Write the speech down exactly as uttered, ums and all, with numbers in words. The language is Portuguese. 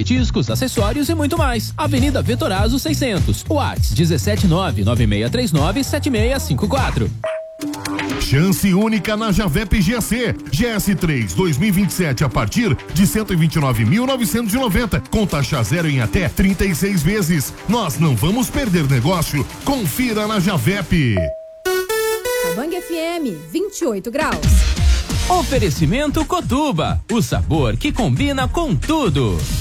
petiscos, acessórios e muito mais. Avenida Vetorazo seiscentos. WhatsApp dezessete nove nove seis três nove sete seis cinco quatro. Chance única na Javep G A C. G S três dois mil e vinte e sete a partir de cento e vinte e nove mil novecentos e noventa, com taxa zero em até trinta e seis vezes. Nós não vamos perder negócio. Confira na Javep. Bang F M, vinte e oito graus. Oferecimento Cotuba, o sabor que combina com tudo.